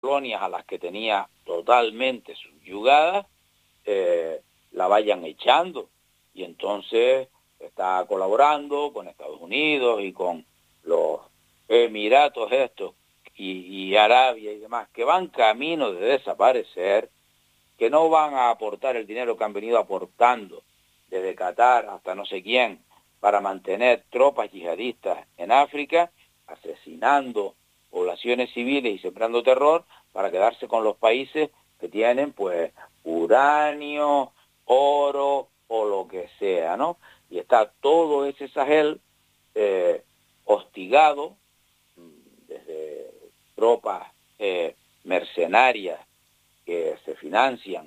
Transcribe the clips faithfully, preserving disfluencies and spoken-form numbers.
colonias a las que tenía totalmente subyugadas, eh, la vayan echando, y entonces está colaborando con Estados Unidos y con los Emiratos estos y, y Arabia y demás, que van camino de desaparecer, que no van a aportar el dinero que han venido aportando desde Qatar hasta no sé quién para mantener tropas yihadistas en África, asesinando poblaciones civiles y sembrando terror para quedarse con los países que tienen pues uranio, oro o lo que sea, ¿no? Y está todo ese Sahel eh, hostigado desde tropas eh, mercenarias que se financian,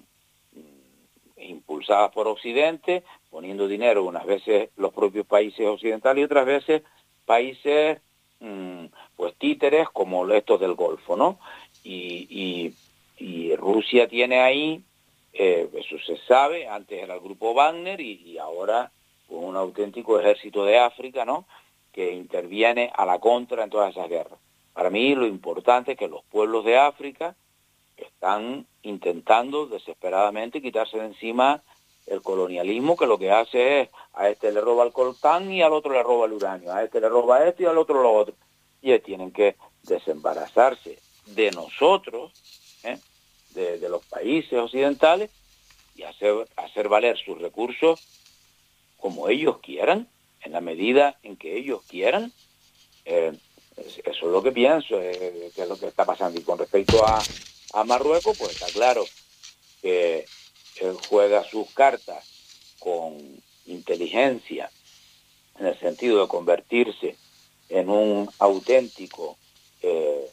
impulsadas por Occidente, poniendo dinero unas veces los propios países occidentales y otras veces países mmm, pues títeres como estos del Golfo, ¿no? Y, y, y Rusia tiene ahí, eh, eso se sabe, antes era el grupo Wagner y, y ahora pues, un auténtico ejército de África, ¿no? Que interviene a la contra en todas esas guerras. Para mí lo importante es que los pueblos de África están intentando desesperadamente quitarse de encima el colonialismo, que lo que hace es a este le roba el coltán y al otro le roba el uranio, a este le roba esto y al otro lo otro. Y tienen que desembarazarse de nosotros, ¿eh? de, de los países occidentales, y hacer, hacer valer sus recursos como ellos quieran, en la medida en que ellos quieran. Eh, eso es lo que pienso, eh, que es lo que está pasando. Y con respecto a a Marruecos, pues está claro que él juega sus cartas con inteligencia, en el sentido de convertirse en un auténtico, eh,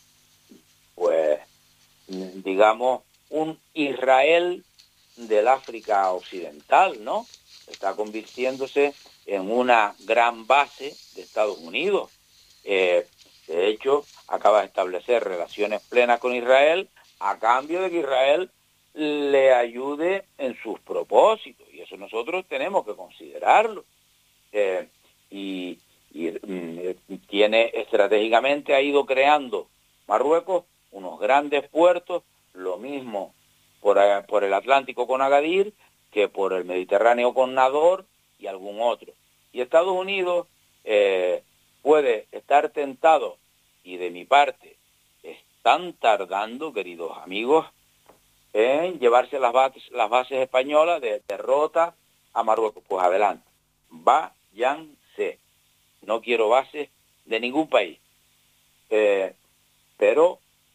pues, digamos, un Israel del África Occidental, ¿no? Está convirtiéndose en una gran base de Estados Unidos. Eh, de hecho, acaba de establecer relaciones plenas con Israel, a cambio de que Israel le ayude en sus propósitos, y eso nosotros tenemos que considerarlo. Eh, y y mm, tiene estratégicamente, ha ido creando Marruecos unos grandes puertos, lo mismo por, por el Atlántico con Agadir, que por el Mediterráneo con Nador y algún otro. Y Estados Unidos eh, puede estar tentado, y de mi parte, están tardando, queridos amigos, en llevarse las bases, las bases españolas de derrota a Marruecos. Pues adelante, váyanse. No quiero bases de ningún país. Eh, pero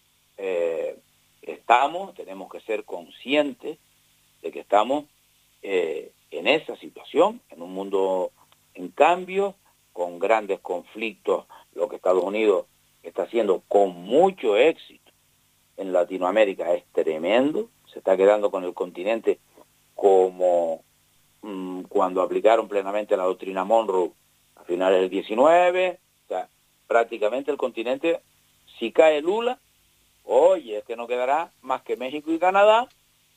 eh, estamos, tenemos que ser conscientes de que estamos eh, en esa situación, en un mundo en cambio, con grandes conflictos, lo que Estados Unidos está haciendo con mucho éxito en Latinoamérica es tremendo, se está quedando con el continente como mmm, cuando aplicaron plenamente la doctrina Monroe a finales del diecinueve, o sea, prácticamente el continente, si cae Lula, oye, es que no quedará más que México y Canadá,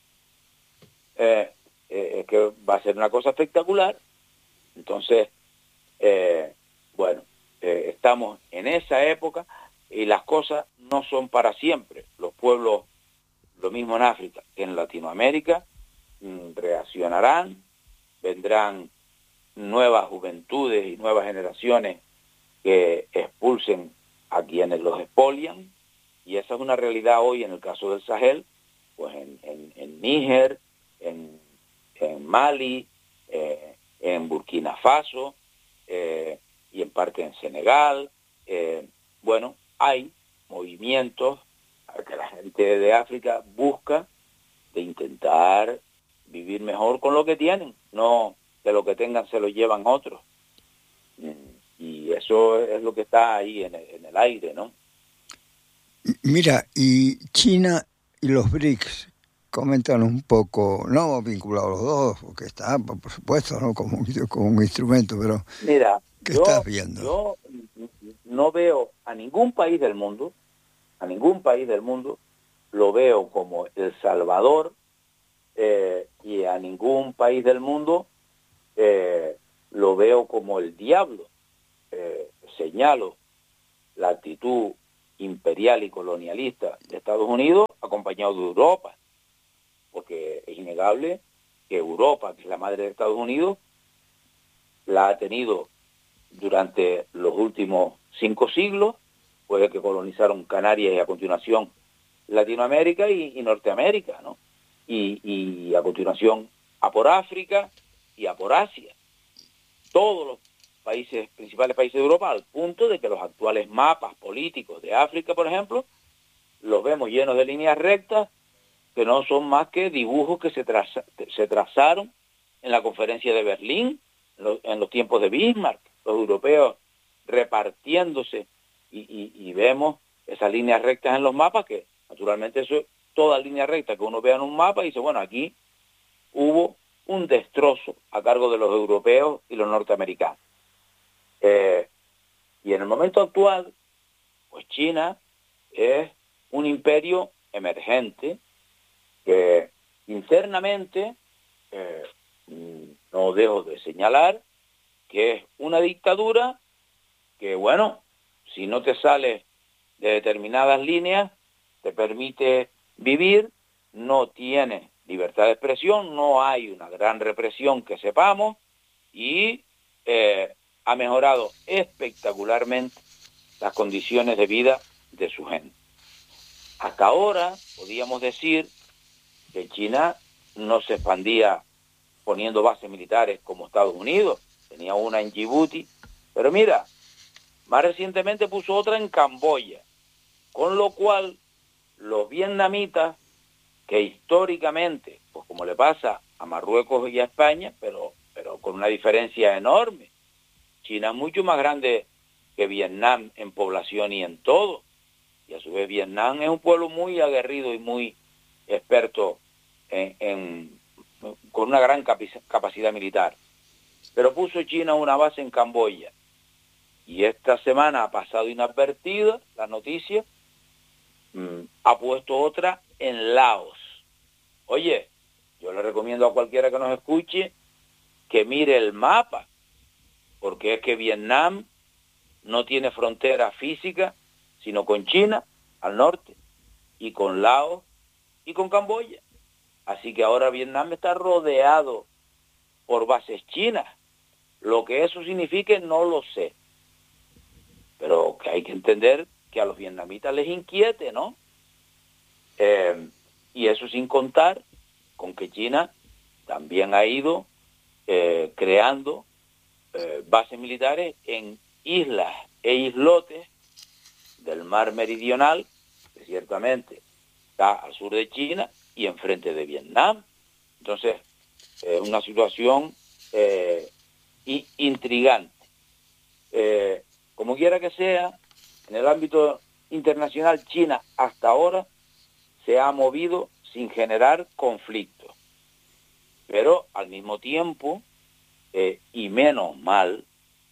eh, eh, es que va a ser una cosa espectacular. Entonces, eh, bueno, eh, estamos en esa época y las cosas no son para siempre. Los pueblos, lo mismo en África que en Latinoamérica, mmm, reaccionarán, vendrán nuevas juventudes y nuevas generaciones que expulsen a quienes los expolian, y esa es una realidad hoy en el caso del Sahel, pues en, en, en Níger, en, en Mali, eh, en Burkina Faso, eh, y en parte en Senegal. Eh, bueno, hay movimientos que la gente de África busca de intentar vivir mejor con lo que tienen, no que lo que tengan se lo llevan otros. Y eso es lo que está ahí en el, en el aire, ¿no? Mira, y China y los B R I C S, comentan un poco, no vinculados los dos, porque está, por supuesto, ¿no? como, como un instrumento, pero Mira, ¿qué yo, estás viendo? yo no veo a ningún país del mundo, a ningún país del mundo, lo veo como el salvador, eh, y a ningún país del mundo eh, lo veo como el diablo. Eh, señalo la actitud imperial y colonialista de Estados Unidos, acompañado de Europa, porque es innegable que Europa, que es la madre de Estados Unidos, la ha tenido durante los últimos cinco siglos, pues que colonizaron Canarias y a continuación Latinoamérica y, y Norteamérica, ¿no? Y, y a continuación a por África y a por Asia. Todos los países, principales países de Europa, al punto de que los actuales mapas políticos de África, por ejemplo, los vemos llenos de líneas rectas que no son más que dibujos que se, traza, se trazaron en la conferencia de Berlín, en los, en los tiempos de Bismarck, los europeos repartiéndose y, y, y vemos esas líneas rectas en los mapas, que naturalmente eso es toda línea recta que uno vea en un mapa y dice, bueno, aquí hubo un destrozo a cargo de los europeos y los norteamericanos. Eh, y en el momento actual, pues China es un imperio emergente que internamente, eh, no dejo de señalar, que es una dictadura que, bueno, si no te sales de determinadas líneas, te permite vivir, no tiene libertad de expresión, no hay una gran represión que sepamos, y eh, ha mejorado espectacularmente las condiciones de vida de su gente. Hasta ahora podíamos decir que China no se expandía poniendo bases militares como Estados Unidos, tenía una en Djibouti, pero mira, más recientemente puso otra en Camboya, con lo cual los vietnamitas, que históricamente, pues como le pasa a Marruecos y a España, pero, pero con una diferencia enorme, China es mucho más grande que Vietnam en población y en todo, y a su vez Vietnam es un pueblo muy aguerrido y muy experto en, en, con una gran capacidad militar. Pero puso China una base en Camboya, y esta semana ha pasado inadvertida la noticia, mmm, ha puesto otra en Laos. Oye, yo le recomiendo a cualquiera que nos escuche que mire el mapa, porque es que Vietnam no tiene frontera física, sino con China al norte, y con Laos y con Camboya. Así que ahora Vietnam está rodeado por bases chinas. Lo que eso signifique no lo sé, pero que hay que entender que a los vietnamitas les inquiete, ¿no? Eh, y eso sin contar con que China también ha ido eh, creando eh, bases militares en islas e islotes del mar meridional, que ciertamente está al sur de China y enfrente de Vietnam. Entonces, es eh, una situación eh, intrigante. Eh, como quiera que sea, en el ámbito internacional, China hasta ahora se ha movido sin generar conflictos. Pero al mismo tiempo, eh, y menos mal,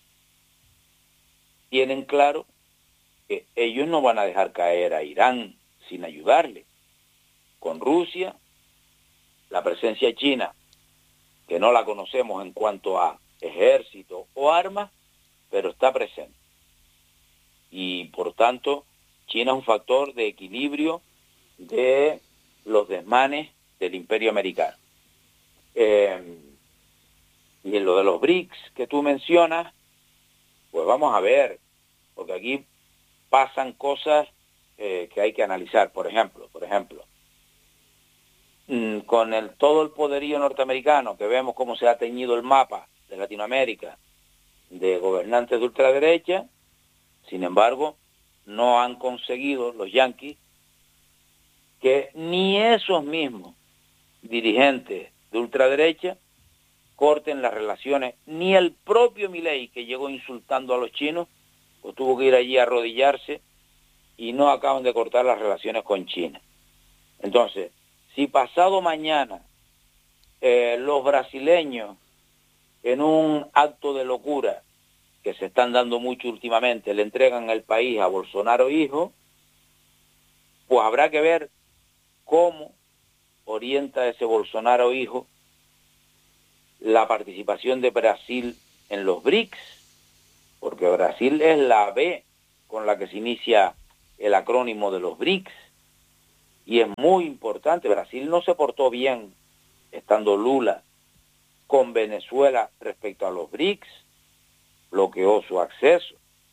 tienen claro que ellos no van a dejar caer a Irán sin ayudarle. Con Rusia, la presencia china, que no la conocemos en cuanto a ejército o armas, pero está presente. Y por tanto, China es un factor de equilibrio de los desmanes del imperio americano. Eh, y en lo de los B R I C S que tú mencionas, pues vamos a ver, porque aquí pasan cosas eh, que hay que analizar. Por ejemplo, por ejemplo, mmm, con el, todo el poderío norteamericano, que vemos cómo se ha teñido el mapa de Latinoamérica de gobernantes de ultraderecha, sin embargo, no han conseguido los yanquis que ni esos mismos dirigentes de ultraderecha corten las relaciones, ni el propio Milei, que llegó insultando a los chinos, pues tuvo que ir allí a arrodillarse, y no acaban de cortar las relaciones con China. Entonces, si pasado mañana eh, los brasileños, en un acto de locura que se están dando mucho últimamente, le entregan el país a Bolsonaro hijo, pues habrá que ver cómo orienta ese Bolsonaro hijo la participación de Brasil en los B R I C S, porque Brasil es la B con la que se inicia el acrónimo de los BRICS, y es muy importante. Brasil no se portó bien, estando Lula, con Venezuela respecto a los BRICS, bloqueó su acceso.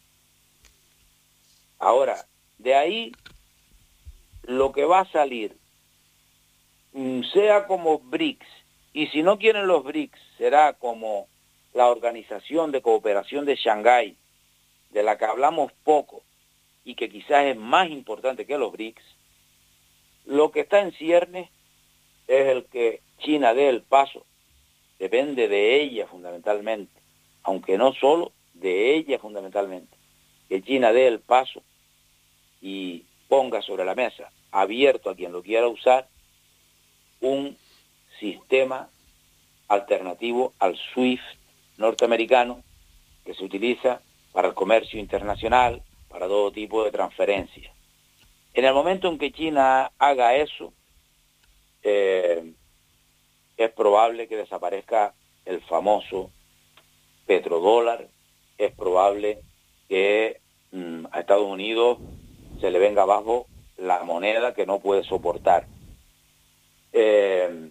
Ahora, de ahí, lo que va a salir, sea como BRICS, y si no quieren los BRICS, será como la Organización de Cooperación de Shanghái, de la que hablamos poco, y que quizás es más importante que los BRICS. Lo que está en ciernes es el que China dé el paso, depende de ella fundamentalmente, aunque no solo, de ella fundamentalmente, que China dé el paso y ponga sobre la mesa, abierto a quien lo quiera usar, un sistema alternativo al SWIFT norteamericano que se utiliza para el comercio internacional, para todo tipo de transferencias. En el momento en que China haga eso, eh, es probable que desaparezca el famoso petrodólar, es probable que mmm, a Estados Unidos se le venga abajo la moneda que no puede soportar. Eh,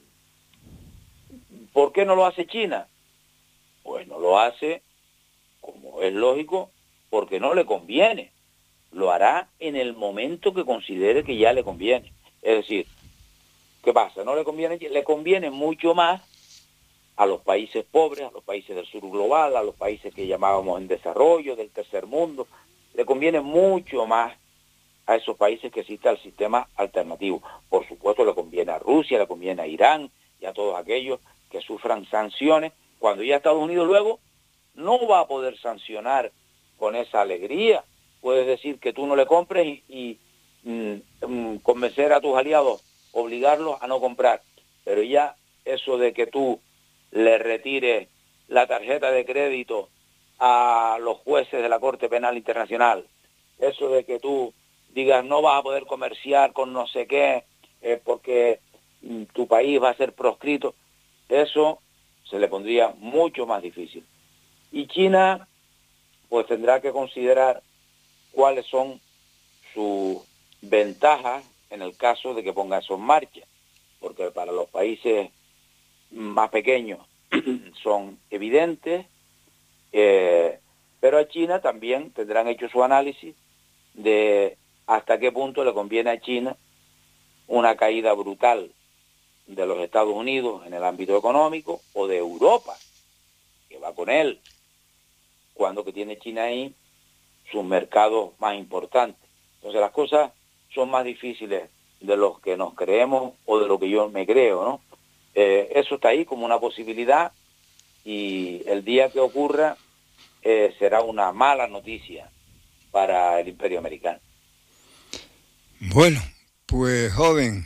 ¿Por qué no lo hace China? Pues no lo hace, como es lógico, porque no le conviene. Lo hará en el momento que considere que ya le conviene. Es decir, ¿qué pasa? No le conviene, le conviene mucho más a los países pobres, a los países del sur global, a los países que llamábamos en desarrollo, del tercer mundo. Le conviene mucho más a esos países que exista el sistema alternativo. Por supuesto, le conviene a Rusia, le conviene a Irán y a todos aquellos que sufran sanciones, cuando ya Estados Unidos luego no va a poder sancionar con esa alegría. Puedes decir que tú no le compres y, y mm, convencer a tus aliados, obligarlos a no comprar. Pero ya eso de que tú le retires la tarjeta de crédito a los jueces de la Corte Penal Internacional, eso de que tú digas no vas a poder comerciar con no sé qué eh, porque mm, tu país va a ser proscrito, eso se le pondría mucho más difícil. Y China pues tendrá que considerar cuáles son sus ventajas en el caso de que ponga eso en marcha, porque para los países más pequeños son evidentes, eh, pero a China también tendrán hecho su análisis de hasta qué punto le conviene a China una caída brutal de los Estados Unidos en el ámbito económico o de Europa, que va con él, cuando que tiene China ahí sus mercados más importantes. Entonces las cosas son más difíciles de lo que nos creemos o de lo que yo me creo, ¿no? Eh, eso está ahí como una posibilidad y el día que ocurra eh, será una mala noticia para el imperio americano. Bueno, pues joven,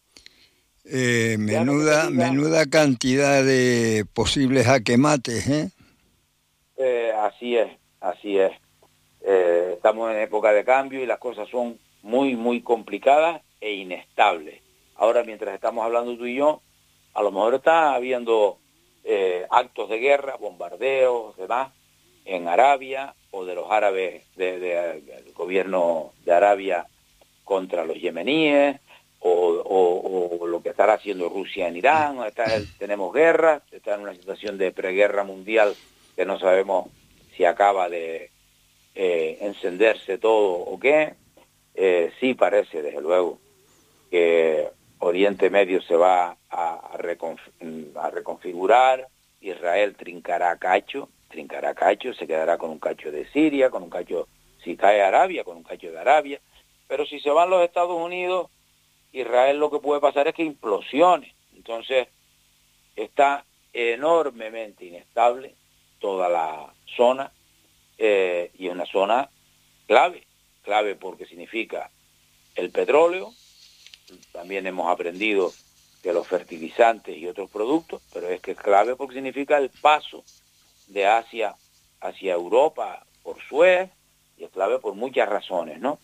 eh, menuda, menuda cantidad de posibles jaquemates, ¿eh? Eh, así es, así es. Eh, estamos en época de cambio y las cosas son muy, muy complicadas e inestables. Ahora, mientras estamos hablando tú y yo, a lo mejor está habiendo eh, actos de guerra, bombardeos, demás, en Arabia, o de los árabes, de, de, del gobierno de Arabia contra los yemeníes, o, o, o lo que estará haciendo Rusia en Irán. Está, tenemos guerra, está en una situación de preguerra mundial que no sabemos si acaba de eh, encenderse todo o qué. Eh, sí parece, desde luego, que Oriente Medio se va a, a, reconf a reconfigurar, Israel trincará cacho, trincará cacho, se quedará con un cacho de Siria, con un cacho, si cae Arabia, con un cacho de Arabia, pero si se van los Estados Unidos, Israel lo que puede pasar es que implosione. Entonces está enormemente inestable toda la zona, eh, y es una zona clave, clave porque significa el petróleo. También hemos aprendido que los fertilizantes y otros productos, pero es que es clave porque significa el paso de Asia hacia Europa por Suez, y es clave por muchas razones, ¿no?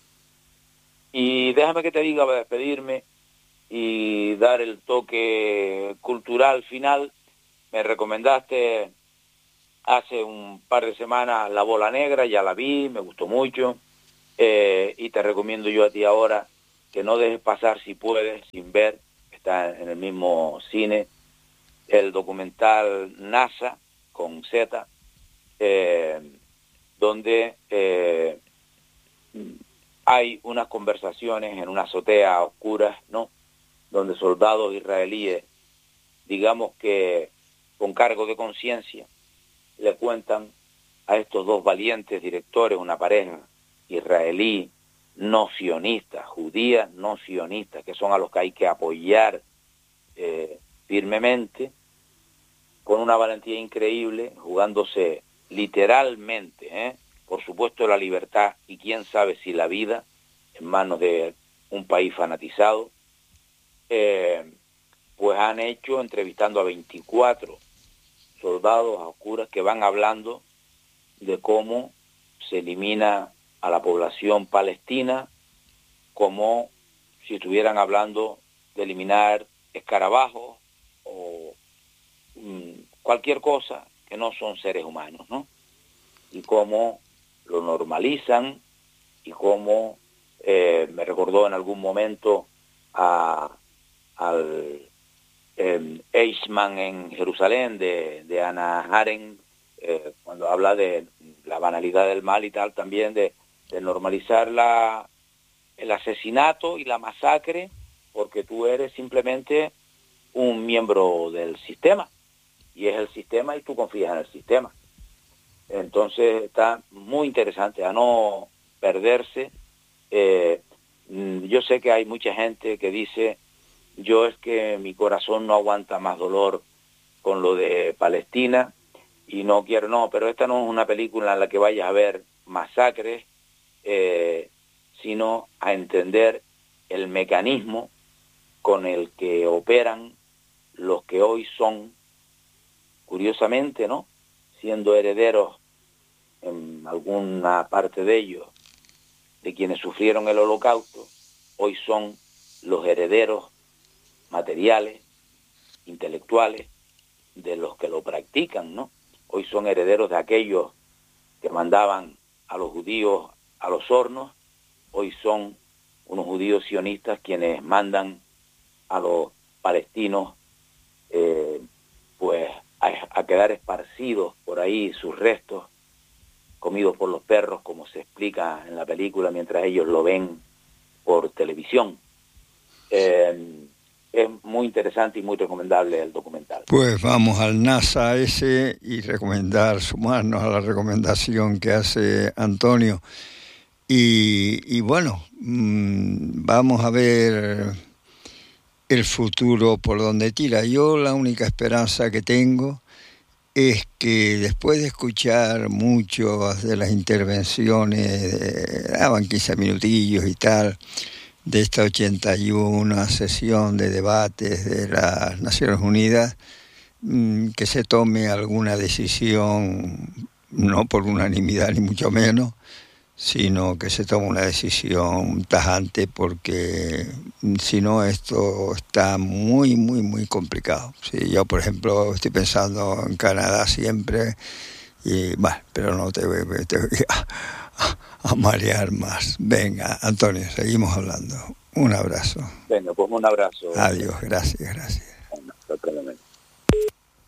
Y déjame que te diga, para despedirme y dar el toque cultural final, me recomendaste hace un par de semanas La Bola Negra, ya la vi, me gustó mucho. Eh, y te recomiendo yo a ti ahora que no dejes pasar, si puedes, sin ver, está en el mismo cine, el documental NASA con Z, eh, donde eh, hay unas conversaciones en una azotea oscura, ¿no? Donde soldados israelíes, digamos que con cargo de conciencia, le cuentan a estos dos valientes directores, una pareja israelí no sionista, judía no sionista, que son a los que hay que apoyar eh, firmemente, con una valentía increíble, jugándose literalmente, ¿eh? por supuesto la libertad y quién sabe si la vida, en manos de un país fanatizado, eh, pues han hecho, entrevistando a veinticuatro soldados a oscuras que van hablando de cómo se elimina a la población palestina, como si estuvieran hablando de eliminar escarabajos o mmm, cualquier cosa que no son seres humanos, ¿no? Y cómo lo normalizan y cómo eh, me recordó en algún momento a, al eh, Eichmann en Jerusalén de, de Hannah Arendt, eh, cuando habla de la banalidad del mal y tal, también de, de normalizar la, el asesinato y la masacre porque tú eres simplemente un miembro del sistema y es el sistema y tú confías en el sistema. Entonces está muy interesante a no perderse. Eh, yo sé que hay mucha gente que dice, yo es que mi corazón no aguanta más dolor con lo de Palestina y no quiero, no, pero esta no es una película en la que vayas a ver masacres, eh, sino a entender el mecanismo con el que operan los que hoy son, curiosamente, ¿no?, siendo herederos en alguna parte de ellos de quienes sufrieron el Holocausto, hoy son los herederos materiales, intelectuales, de los que lo practican, ¿no? Hoy son herederos de aquellos que mandaban a los judíos a los hornos, hoy son unos judíos sionistas quienes mandan a los palestinos eh, pues a, a quedar esparcidos por ahí sus restos, comidos por los perros, como se explica en la película, mientras ellos lo ven por televisión. Eh, es muy interesante y muy recomendable el documental. Pues vamos al NASA ese y recomendar, sumarnos a la recomendación que hace Antonio. Y, y bueno, mmm, vamos a ver el futuro por donde tira. Yo la única esperanza que tengo es que después de escuchar muchas de las intervenciones, daban quince minutillos y tal, de esta ochenta y una sesión de debates de las Naciones Unidas, que se tome alguna decisión, no por unanimidad ni mucho menos, sino que se tome una decisión tajante, porque si no esto está muy, muy, muy complicado. Sí, yo, por ejemplo, estoy pensando en Canadá siempre, y bueno, pero no te voy, te voy a, a, a marear más. Venga, Antonio, seguimos hablando. Un abrazo. Venga, pues un abrazo. Adiós, gracias, gracias. Bueno,